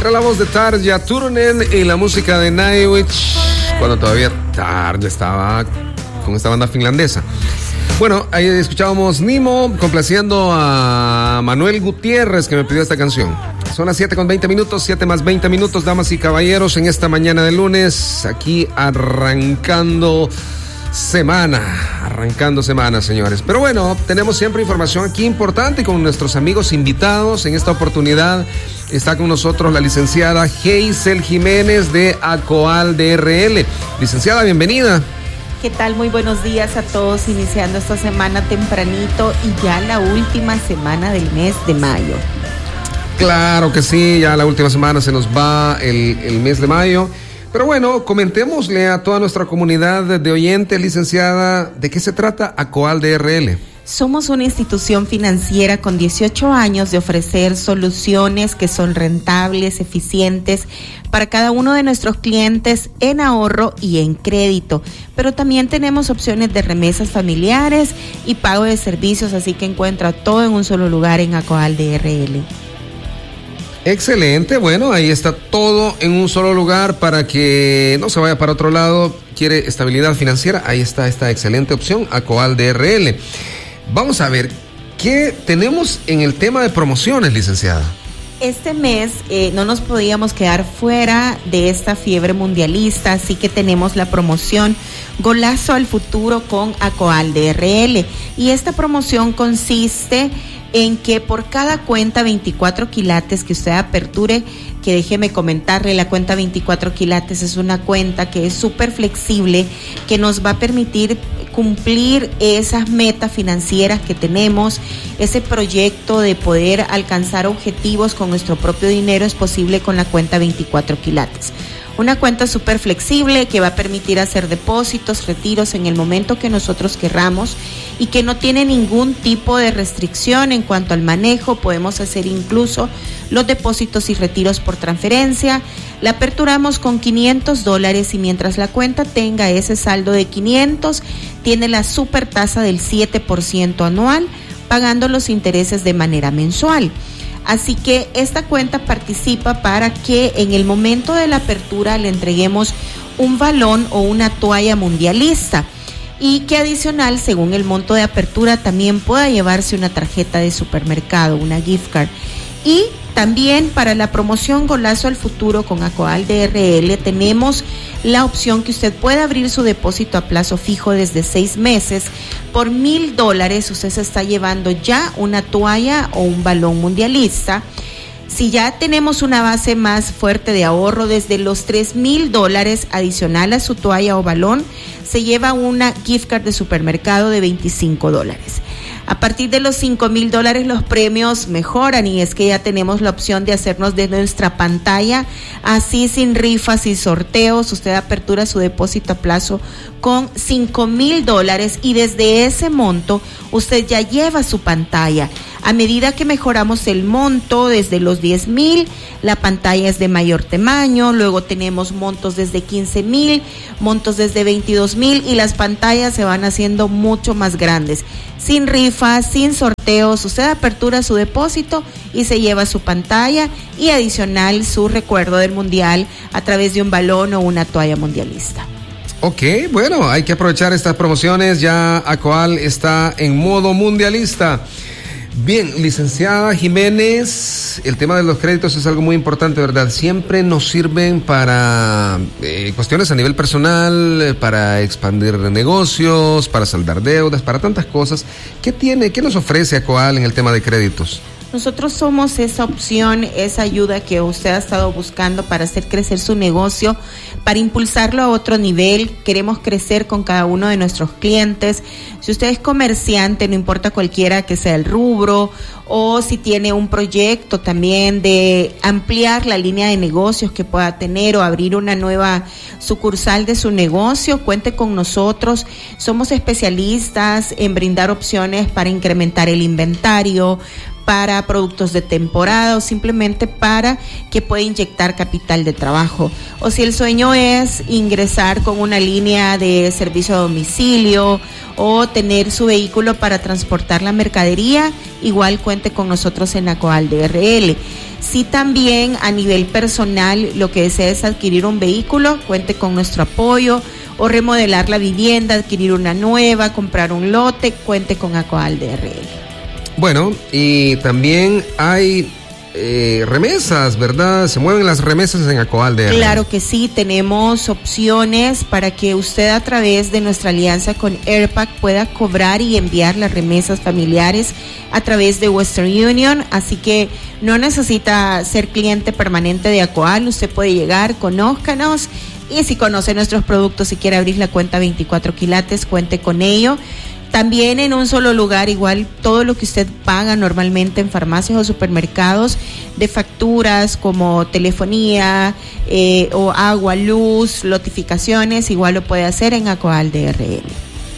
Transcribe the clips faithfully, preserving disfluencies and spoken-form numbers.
Era la voz de Tarja Turunen y la música de Nightwish, cuando todavía Tarja estaba con esta banda finlandesa. Bueno, ahí escuchábamos Nimo complaciendo a Manuel Gutiérrez, que me pidió esta canción. Son las siete con veinte minutos, siete más veinte minutos, damas y caballeros, en esta mañana de lunes, aquí arrancando semana, arrancando semana, señores. Pero bueno, tenemos siempre información aquí importante con nuestros amigos invitados. En esta oportunidad está con nosotros la licenciada Hazel Jiménez de ACOAL D R L. Licenciada, bienvenida. ¿Qué tal? Muy buenos días a todos, iniciando esta semana tempranito y ya la última semana del mes de mayo. Claro que sí, ya la última semana se nos va el, el mes de mayo. Pero bueno, comentémosle a toda nuestra comunidad de oyentes, licenciada, ¿de qué se trata ACOAL D R L? Somos una institución financiera con dieciocho años de ofrecer soluciones que son rentables, eficientes para cada uno de nuestros clientes en ahorro y en crédito. Pero también tenemos opciones de remesas familiares y pago de servicios, así que encuentra todo en un solo lugar en ACOAL D R L. Excelente, bueno, ahí está todo en un solo lugar para que no se vaya para otro lado. Quiere estabilidad financiera, ahí está esta excelente opción, ACOAL D R L. Vamos a ver, ¿qué tenemos en el tema de promociones, licenciada? Este mes eh, no nos podíamos quedar fuera de esta fiebre mundialista, así que tenemos la promoción Golazo al Futuro con ACOAL D R L. Y esta promoción consiste en que por cada cuenta veinticuatro quilates que usted aperture, que déjeme comentarle, la cuenta veinticuatro quilates es una cuenta que es súper flexible, que nos va a permitir cumplir esas metas financieras que tenemos. Ese proyecto de poder alcanzar objetivos con nuestro propio dinero es posible con la cuenta veinticuatro quilates. Una cuenta súper flexible que va a permitir hacer depósitos, retiros en el momento que nosotros querramos y que no tiene ningún tipo de restricción en cuanto al manejo. Podemos hacer incluso los depósitos y retiros por transferencia. La aperturamos con quinientos dólares y mientras la cuenta tenga ese saldo de quinientos, tiene la super tasa del siete por ciento anual, pagando los intereses de manera mensual. Así que esta cuenta participa para que en el momento de la apertura le entreguemos un balón o una toalla mundialista y que adicional, según el monto de apertura, también pueda llevarse una tarjeta de supermercado, una gift card. Y también para la promoción Golazo al Futuro con ACOAL D R L tenemos la opción que usted puede abrir su depósito a plazo fijo desde seis meses. Por mil dólares usted se está llevando ya una toalla o un balón mundialista. Si ya tenemos una base más fuerte de ahorro, desde los tres mil dólares adicional a su toalla o balón, se lleva una gift card de supermercado de veinticinco dólares. A partir de los cinco mil dólares los premios mejoran y es que ya tenemos la opción de hacernos de nuestra pantalla, así sin rifas y sorteos. Usted apertura su depósito a plazo con cinco mil dólares y desde ese monto usted ya lleva su pantalla. A medida que mejoramos el monto desde los diez mil, la pantalla es de mayor tamaño, luego tenemos montos desde quince mil, montos desde veintidós mil y las pantallas se van haciendo mucho más grandes. Sin rifas, sin sorteos, usted apertura su depósito y se lleva su pantalla y adicional su recuerdo del mundial a través de un balón o una toalla mundialista. Ok, bueno, hay que aprovechar estas promociones, ya ACOAL está en modo mundialista. Bien, licenciada Jiménez, el tema de los créditos es algo muy importante, ¿verdad? Siempre nos sirven para eh, cuestiones a nivel personal, para expandir negocios, para saldar deudas, para tantas cosas. ¿Qué tiene, qué nos ofrece ACOAL en el tema de créditos? Nosotros somos esa opción, esa ayuda que usted ha estado buscando para hacer crecer su negocio, para impulsarlo a otro nivel. Queremos crecer con cada uno de nuestros clientes. Si usted es comerciante, no importa cualquiera que sea el rubro, o si tiene un proyecto también de ampliar la línea de negocios que pueda tener o abrir una nueva sucursal de su negocio, cuente con nosotros. Somos especialistas en brindar opciones para incrementar el inventario, para productos de temporada o simplemente para que pueda inyectar capital de trabajo. O si el sueño es ingresar con una línea de servicio a domicilio o tener su vehículo para transportar la mercadería, igual cuente con nosotros en Acoal D R L. Si también a nivel personal lo que desea es adquirir un vehículo, cuente con nuestro apoyo, o remodelar la vivienda, adquirir una nueva, comprar un lote, cuente con Acoal D R L. Bueno, y también hay eh, remesas, ¿verdad? Se mueven las remesas en Acoal D R L. Claro que sí, tenemos opciones para que usted a través de nuestra alianza con AirPac pueda cobrar y enviar las remesas familiares a través de Western Union, así que no necesita ser cliente permanente de Acoal, usted puede llegar, conózcanos, y si conoce nuestros productos, si quiere abrir la cuenta veinticuatro quilates, cuente con ello. También en un solo lugar, igual todo lo que usted paga normalmente en farmacias o supermercados de facturas como telefonía eh, o agua, luz, notificaciones, igual lo puede hacer en Acoal D R L.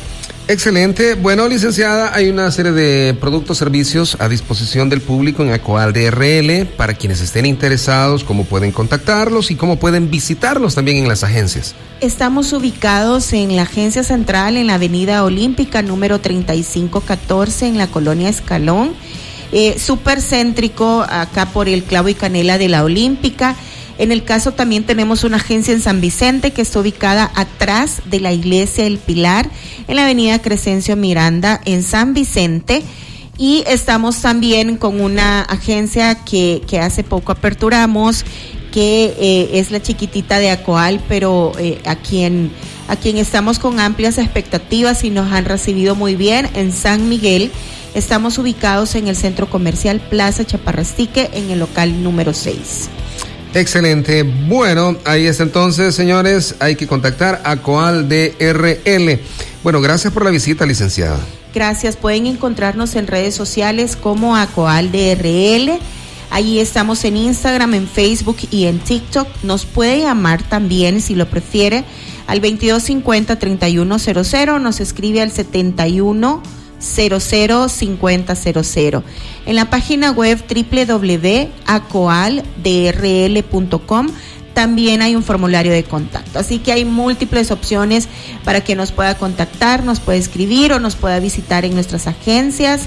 Excelente. Bueno, licenciada, hay una serie de productos, servicios a disposición del público en Acoal D R L para quienes estén interesados, cómo pueden contactarlos y cómo pueden visitarlos también en las agencias. Estamos ubicados en la agencia central en la avenida Olímpica número treinta y cinco catorce en la colonia Escalón, eh, súper céntrico acá por el Clavo y Canela de la Olímpica. En el caso también tenemos una agencia en San Vicente que está ubicada atrás de la iglesia El Pilar en la avenida Crescencio Miranda en San Vicente, y estamos también con una agencia que, que hace poco aperturamos, que eh, es la chiquitita de Acoal, pero eh, a quien a quien estamos con amplias expectativas y nos han recibido muy bien en San Miguel. Estamos ubicados en el centro comercial Plaza Chaparrastique en el local número seis. Excelente. Bueno, ahí está entonces, señores, hay que contactar a Acoal D R L. Bueno, gracias por la visita, licenciada. Gracias. Pueden encontrarnos en redes sociales como Acoal D R L. Allí estamos en Instagram, en Facebook y en TikTok. Nos puede llamar también, si lo prefiere, al veintidós cincuenta, treinta y uno cero cero. Nos escribe al setenta y uno cero cero cincuenta cero cero. En la página web doble u doble u doble u punto acoal d r l punto com también hay un formulario de contacto, así que hay múltiples opciones para que nos pueda contactar, nos pueda escribir o nos pueda visitar en nuestras agencias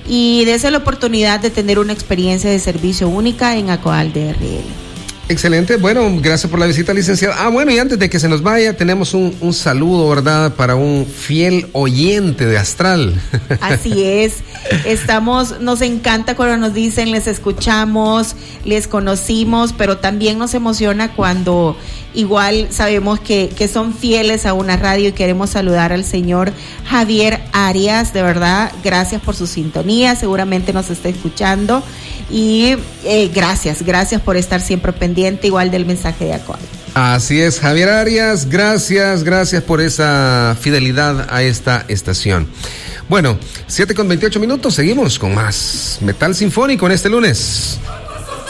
y dése la oportunidad de tener una experiencia de servicio única en Acoal D R L. Excelente, bueno, gracias por la visita, licenciada. Ah, bueno, y antes de que se nos vaya, tenemos un, un saludo, ¿verdad?, para un fiel oyente de Astral. Así es, estamos, nos encanta cuando nos dicen, les escuchamos, les conocimos, pero también nos emociona cuando igual sabemos que, que son fieles a una radio, y queremos saludar al señor Javier Arias, de verdad, gracias por su sintonía, seguramente nos está escuchando, y eh, gracias, gracias por estar siempre pendiente igual del mensaje de Acoal. Así es, Javier Arias, gracias, gracias por esa fidelidad a esta estación. Bueno, siete con veintiocho minutos, seguimos con más Metal Sinfónico en este lunes.